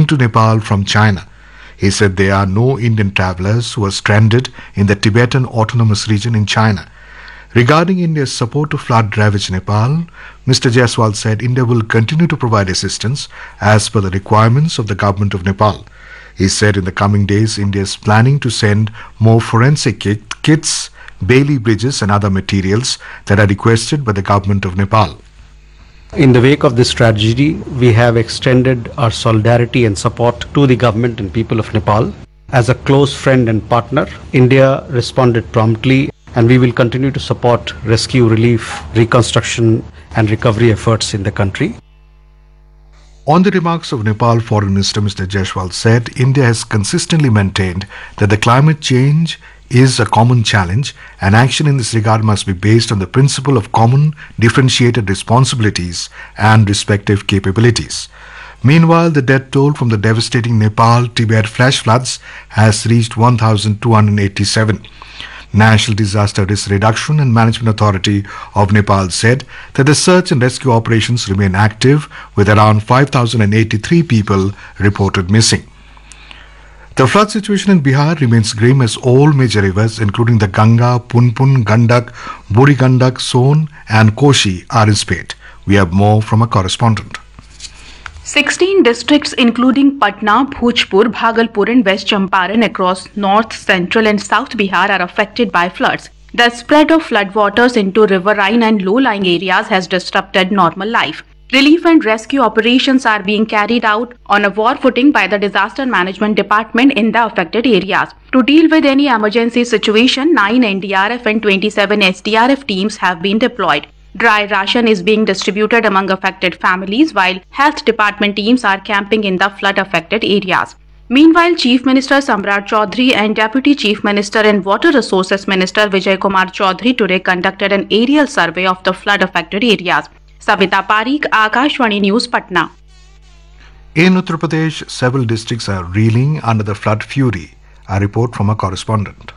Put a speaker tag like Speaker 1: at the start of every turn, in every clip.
Speaker 1: into Nepal from China. He said there are no Indian travelers who are stranded in the Tibetan Autonomous Region in China. Regarding India's support to flood-ravaged Nepal, Mr. Jaiswal said India will continue to provide assistance as per the requirements of the government of Nepal. He said in the coming days, India is planning to send more forensic kits, Bailey bridges and other materials that are requested by the government of Nepal.
Speaker 2: In the wake of this tragedy, we have extended our solidarity and support to the government and people of Nepal. As a close friend and partner, India responded promptly, and we will continue to support rescue, relief, reconstruction and recovery efforts in the country.
Speaker 1: On the remarks of Nepal Foreign Minister Mr. Jaiswal said India has consistently maintained that the climate change is a common challenge and action in this regard must be based on the principle of common differentiated responsibilities and respective capabilities. Meanwhile, the death toll from the devastating Nepal-Tibet flash floods has reached 1,287. National Disaster Risk Reduction and Management Authority of Nepal said that the search and rescue operations remain active with around 5,083 people reported missing. The flood situation in Bihar remains grim as all major rivers including the Ganga, Punpun, Gandak, Buri Gandak, Son and Koshi are in spate. We have more from a correspondent.
Speaker 3: 16 districts including Patna, Bhojpur, Bhagalpur and West Champaran across North, Central and South Bihar are affected by floods. The spread of floodwaters into riverine and low-lying areas has disrupted normal life. Relief and rescue operations are being carried out on a war footing by the Disaster Management Department in the affected areas. To deal with any emergency situation, 9 NDRF and 27 SDRF teams have been deployed. Dry ration is being distributed among affected families while health department teams are camping in the flood-affected areas. Meanwhile, Chief Minister Samrat Chaudhary and Deputy Chief Minister and Water Resources Minister Vijay Kumar Chaudhary today conducted an aerial survey of the flood-affected areas. Savita Parikh, Akashvani News, Patna.
Speaker 1: In Uttar Pradesh, several districts are reeling under the flood fury. A report from a correspondent.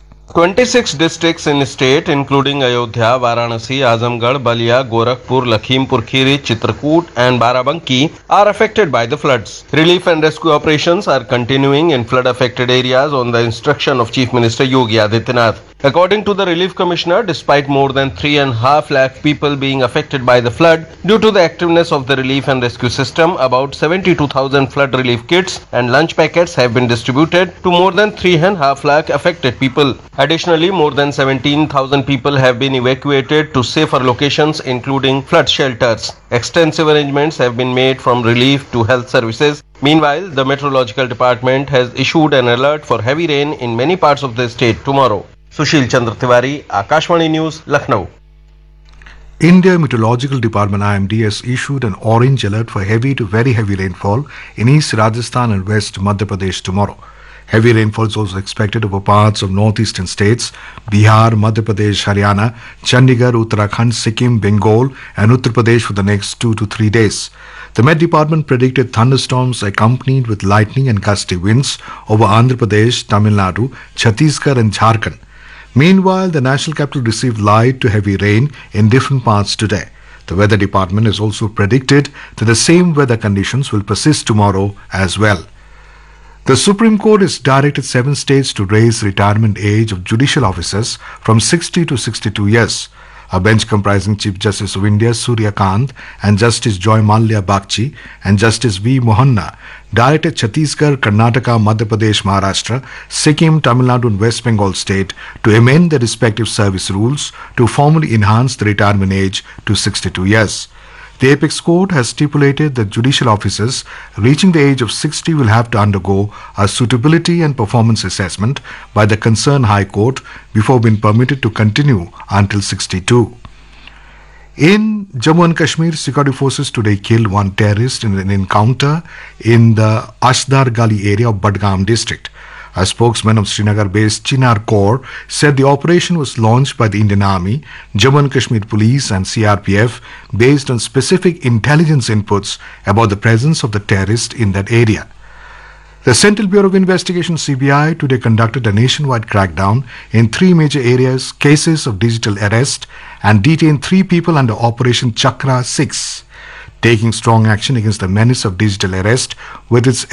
Speaker 4: 26 districts in the state including Ayodhya, Varanasi, Azamgarh, Balia, Gorakhpur, Lakhimpur Kheri, Chitrakoot and Barabanki are affected by the floods. Relief and rescue operations are continuing in flood affected areas on the instruction of Chief Minister Yogi Adityanath. According to the Relief Commissioner, despite more than 3.5 lakh people being affected by the flood, due to the activeness of the relief and rescue system, about 72,000 flood relief kits and lunch packets have been distributed to more than 3.5 lakh affected people. Additionally, more than 17,000 people have been evacuated to safer locations including flood shelters. Extensive arrangements have been made from relief to health services. Meanwhile, the Meteorological Department has issued an alert for heavy rain in many parts of the state tomorrow. Sushil Chandra Tiwari, Akashvani News, Lucknow.
Speaker 1: India Meteorological Department IMD has issued an orange alert for heavy to very heavy rainfall in East Rajasthan and West Madhya Pradesh tomorrow. Heavy rainfall is also expected over parts of northeastern states, Bihar, Madhya Pradesh, Haryana, Chandigarh, Uttarakhand, Sikkim, Bengal and Uttar Pradesh for the next 2 to 3 days. The Met Department predicted thunderstorms accompanied with lightning and gusty winds over Andhra Pradesh, Tamil Nadu, Chhattisgarh and Jharkhand. Meanwhile, the national capital received light to heavy rain in different parts today. The Weather Department has also predicted that the same weather conditions will persist tomorrow as well. The Supreme Court has directed 7 states to raise retirement age of judicial officers from 60 to 62 years. A bench comprising Chief Justice of India Surya Kant and Justice Joy Malya Bagchi and Justice V. Mohanna directed Chhattisgarh, Karnataka, Madhya Pradesh, Maharashtra, Sikkim, Tamil Nadu and West Bengal state to amend their respective service rules to formally enhance the retirement age to 62 years. The Apex Court has stipulated that judicial officers reaching the age of 60 will have to undergo a suitability and performance assessment by the concerned High Court before being permitted to continue until 62. In Jammu and Kashmir, security forces today killed one terrorist in an encounter in the Ashdar Gali area of Budgam district. A spokesman of Srinagar-based Chinar Corps said the operation was launched by the Indian Army, Jammu and Kashmir Police and CRPF based on specific intelligence inputs about the presence of the terrorist in that area. The Central Bureau of Investigation (CBI) today conducted a nationwide crackdown in 3 major cases of digital arrest and detained 3 people under Operation Chakra 6, taking strong action against the menace of digital arrest with its